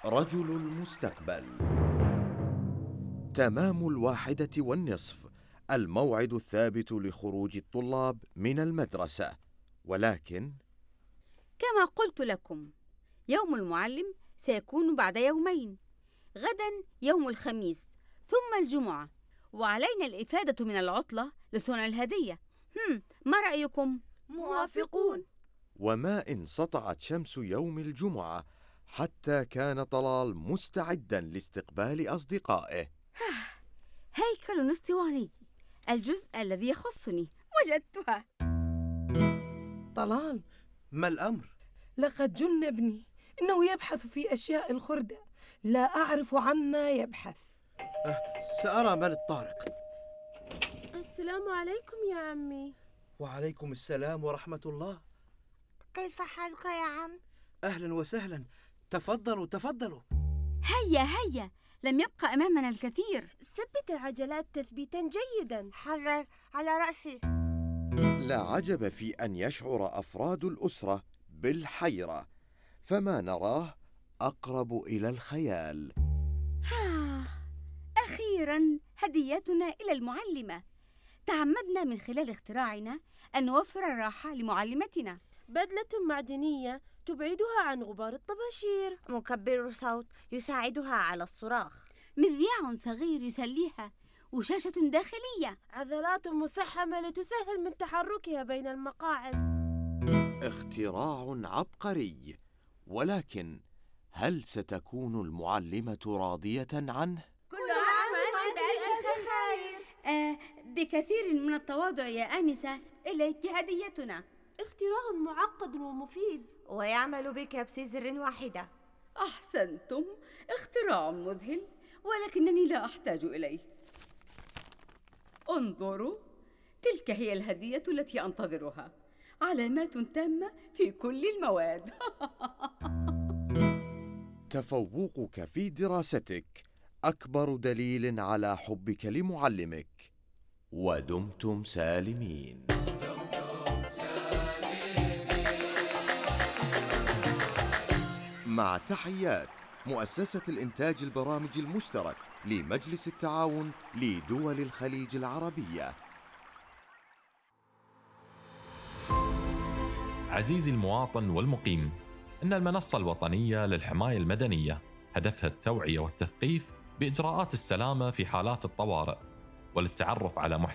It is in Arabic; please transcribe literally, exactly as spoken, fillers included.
رجل المستقبل. تمام الواحدة والنصف، الموعد الثابت لخروج الطلاب من المدرسة، ولكن كما قلت لكم يوم المعلم سيكون بعد يومين، غدا يوم الخميس ثم الجمعة، وعلينا الإفادة من العطلة لصنع الهدية. هم ما رأيكم؟ موافقون. وما إن سطعت شمس يوم الجمعة حتى كان طلال مستعدا لاستقبال أصدقائه. هيكل اسطواني، الجزء الذي يخصني، وجدتها. طلال، ما الأمر؟ لقد جن ابني، إنه يبحث في أشياء الخردة، لا أعرف عما يبحث. أه سأرى من الطارق. السلام عليكم يا عمي. وعليكم السلام ورحمة الله. كيف حالك يا عم؟ أهلا وسهلا، تفضلوا تفضلوا. هيا هيا، لم يبقى أمامنا الكثير. ثبت العجلات تثبيتا جيدا. حاضر، على رأسي. لا عجب في أن يشعر أفراد الأسرة بالحيرة، فما نراه أقرب إلى الخيال. ها، أخيرا هديتنا إلى المعلمة. تعمدنا من خلال اختراعنا أن نوفر الراحة لمعلمتنا. بدلة معدنية تبعدها عن غبار الطباشير. مكبر صوت يساعدها على الصراخ. مذياع صغير يسليها. وشاشة داخلية. عضلات مفحمة لتسهل من تحركها بين المقاعد. اختراع عبقري، ولكن هل ستكون المعلمة راضية عنه؟ كل عام وأنت بألف خير. آه بكثير من التواضع يا آنسة، إليك هديتنا. اختراع معقد ومفيد، ويعمل بكبس زر واحدة. أحسنتم، اختراع مذهل، ولكنني لا أحتاج إليه. انظروا، تلك هي الهدية التي أنتظرها، علامات تامة في كل المواد. تفوقك في دراستك أكبر دليل على حبك لمعلمك. ودمتم سالمين. مع تحيات مؤسسة الإنتاج البرامج المشترك لمجلس التعاون لدول الخليج العربية. عزيزي المواطن والمقيم، إن المنصة الوطنية للحماية المدنية هدفها التوعية والتثقيف بإجراءات السلامة في حالات الطوارئ، وللتعرف على محتوى